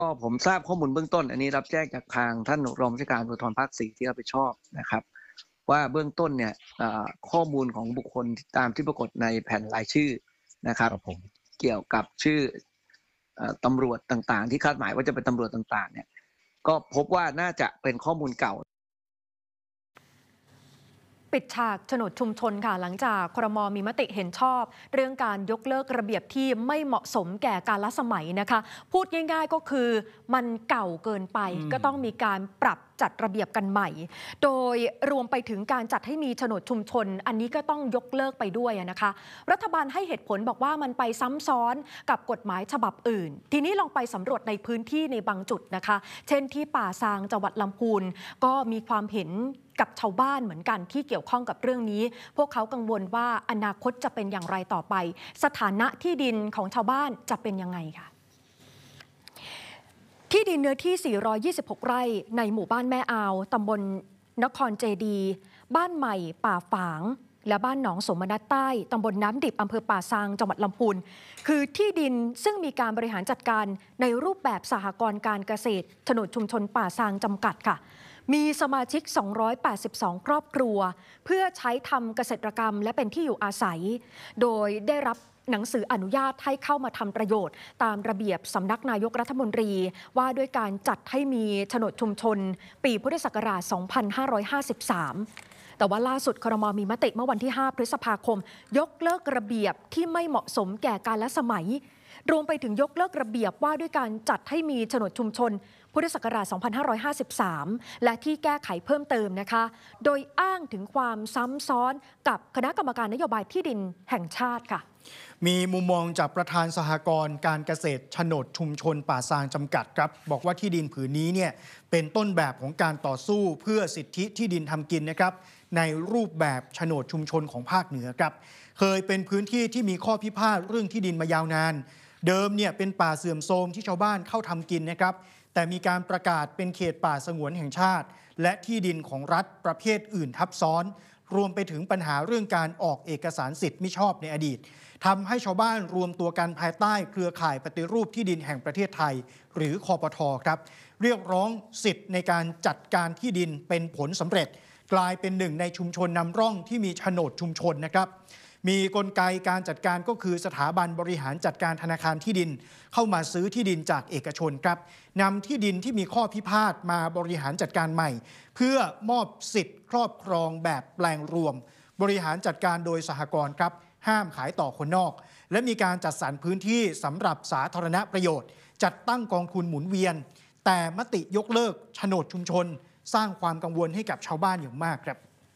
ก็ผมทราบข้อมูลเบื้องต้นอันนี้รับแจ้งจากทางท่านรองผู้บัญชาการตำรวจภูธรภาค 4ที่รับผิดชอบนะครับว่าเบื้องต้นเนี่ยข้อมูลของบุคคลตามที่ปรากฏในแผ่นรายชื่อนะครับผมเกี่ยวกับชื่อตำรวจต่างๆที่คาดหมายว่าจะเป็นตำรวจต่างๆเนี่ยก็พบว่าน่าจะเป็นข้อมูลเก่าปิดฉากโฉนดชุมชนค่ะหลังจากครม.มีมติเห็นชอบเรื่องการยกเลิกระเบียบที่ไม่เหมาะสมแก่กาลสมัยนะคะพูดง่ายๆก็คือมันเก่าเกินไปก็ต้องมีการปรับจัดระเบียบกันใหม่โดยรวมไปถึงการจัดให้มีโฉนดชุมชนอันนี้ก็ต้องยกเลิกไปด้วยนะคะรัฐบาลให้เหตุผลบอกว่ามันไปซ้ำซ้อนกับกฎหมายฉบับอื่นทีนี้ลองไปสำรวจในพื้นที่ในบางจุดนะคะเช่นที่ป่าซางจังหวัดลำพูนก็มีความเห็นกับชาวบ้านเหมือนกันที่เกี่ยวข้องกับเรื่องนี้พวกเขากังวลว่าอนาคตจะเป็นอย่างไรต่อไปสถานะที่ดินของชาวบ้านจะเป็นยังไงค่ะที่ดินเนื้อที่ 426 ไร่ในหมู่บ้านแม่อาวตำบลนครเจดีบ้านใหม่ป่าฝางและบ้านหนองสมนัตใต้ตำบลน้ำดิบอำเภอป่าซางจังหวัดลำพูนคือที่ดินซึ่งมีการบริหารจัดการในรูปแบบสหกรณ์การเกษตรโฉนดชุมชนป่าซางจำกัดค่ะมีสมาชิก282ครอบครัวเพื่อใช้ทำเกษตรกรรมและเป็นที่อยู่อาศัยโดยได้รับหนังสืออนุญาตให้เข้ามาทำประโยชน์ตามระเบียบสำนักนายกรัฐมนตรีว่าด้วยการจัดให้มีโฉนดชุมชนปีพุทธศักราช 2553 แต่ว่าล่าสุดครม.มีมติเมื่อวันที่ 5 พฤษภาคมยกเลิกระเบียบที่ไม่เหมาะสมแก่กาลสมัยรวมไปถึงยกเลิกระเบียบว่าด้วยการจัดให้มีโฉนดชุมชนพุทธศักราช 2553 และที่แก้ไขเพิ่มเติมนะคะโดยอ้างถึงความซ้ำซ้อนกับคณะกรรมการนโยบายที่ดินแห่งชาติค่ะมีมุมมองจากประธานสหกรณ์การเกษตรโฉนดชุมชนป่าซางจำกัดครับบอกว่าที่ดินผืนนี้เนี่ยเป็นต้นแบบของการต่อสู้เพื่อสิทธิที่ดินทำกินนะครับในรูปแบบโฉนดชุมชนของภาคเหนือครับเคยเป็นพื้นที่ที่มีข้อพิพาทเรื่องที่ดินมายาวนานเดิมเนี่ยเป็นป่าเสื่อมโทรมที่ชาวบ้านเข้าทำกินนะครับแต่มีการประกาศเป็นเขตป่าสงวนแห่งชาติและที่ดินของรัฐประเภทอื่นทับซ้อนรวมไปถึงปัญหาเรื่องการออกเอกสารสิทธิ์มิชอบในอดีตทำให้ชาวบ้านรวมตัวกันภายใต้เครือข่ายปฏิรูปที่ดินแห่งประเทศไทยหรือคปท.ครับเรียกร้องสิทธิ์ในการจัดการที่ดินเป็นผลสำเร็จกลายเป็นหนึ่งในชุมชนนำร่องที่มีโฉนดชุมชนนะครับมีกลไกการจัดการก็คือสถาบันบริหารจัดการธนาคารที่ดินเข้ามาซื้อที่ดินจากเอกชนครับนำที่ดินที่มีข้อพิพาทมาบริหารจัดการใหม่เพื่อมอบสิทธิ์ครอบครองแบบแปลงรวมบริหารจัดการโดยสหกรณ์ครับห้ามขายต่อคนนอกและมีการจัดสรรพื้นที่สำหรับสาธารณประโยชน์จัดตั้งกองทุนหมุนเวียนแต่มติยกเลิกโฉนดชุมชนสร้างความกังวลให้กับชาวบ้านอย่างมากครับ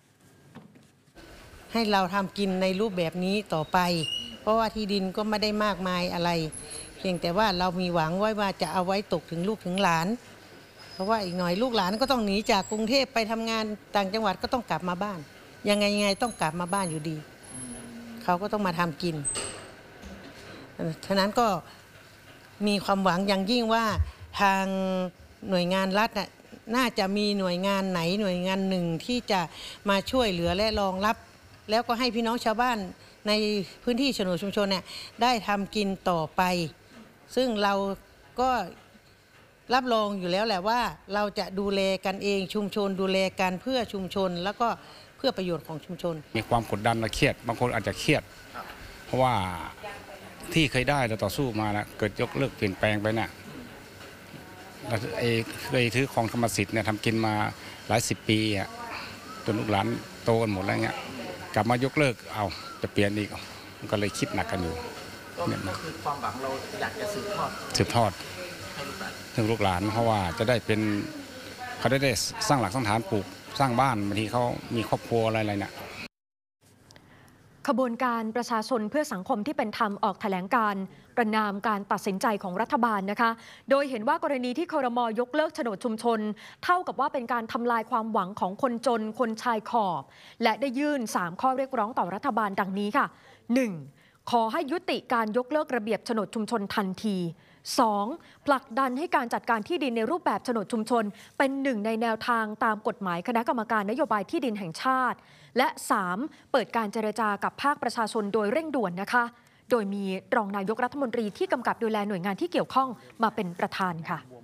ให้เราทำกินในรูปแบบนี้ต่อไปเพราะว่าที่ดินก็ไม่ได้มากมายอะไรเพียงแต่ว่าเรามีหวังไว้ว่าจะเอาไว้ตกถึงลูกถึงหลานเพราะว่าอีกหน่อยลูกหลานก็ต้องหนีจากกรุงเทพไปทำงานต่างจังหวัดก็ต้องกลับมาบ้านยังไงต้องกลับมาบ้านอยู่ดีเขาก็ต้องมาทำกินฉะนั้นก็มีความหวังอย่างยิ่งว่าทางหน่วยงานรัฐน่าจะมีหน่วยงานไหนหน่วยงานหนึ่งที่จะมาช่วยเหลือและรองรับแล้วก็ให้พี่น้องชาวบ้านในพื้นที่โฉนดชุมชนเนี่ยได้ทำกินต่อไปซึ่งเราก็รับรองอยู่แล้วแหละว่าเราจะดูแลกันเองชุมชนดูแลกันเพื่อชุมชนแล้วก็เพื่อประโยชน์ของชุมชนมีความกดดันและเครียดบางคนอาจจะเครียดเพราะว่าที่เคยได้เราต่อสู้มาแล้วเกิดยกเลิกเปลี่ยนแปลงไปเนี่ยเคยถือครองกรรมสิทธิ์เนี่ยทำกินมาหลาย10 ปีอ่ะจนลูกหลานโตกันหมดแล้วเงี้ยกลับมายกเลิกเอาจะเปลี่ยนอีกมันก็เลยคิดหนักกันอยู่ก็คือความหวังเราอยากจะสืบทอดถึงลูกหลานเพราะว่าจะได้เป็นเขาได้สร้างหลักสร้างฐานปลูกสร้างบ้านบางทีเขามีครอบครัวอะไรเนี่ยขบวนการประชาชนเพื่อสังคมที่เป็นธรรมออกแถลงการประณามการตัดสินใจของรัฐบาลนะคะโดยเห็นว่ากรณีที่ครม.ยกเลิกโฉนดชุมชนเท่ากับว่าเป็นการทำลายความหวังของคนจนคนชายขอบและได้ยื่น3ข้อเรียกร้องต่อรัฐบาลดังนี้ค่ะ 1. ขอให้ยุติการยกเลิกระเบียบโฉนดชุมชนทันที 2. ผลักดันให้การจัดการที่ดินในรูปแบบโฉนดชุมชนเป็นหนึ่งในแนวทางตามกฎหมายคณะกรรมการนโยบายที่ดินแห่งชาติและ 3. เปิดการเจรจากับภาคประชาชนโดยเร่งด่วนนะคะโดยมีรองนายกรัฐมนตรีที่กำกับดูแลหน่วยงานที่เกี่ยวข้องมาเป็นประธานค่ะ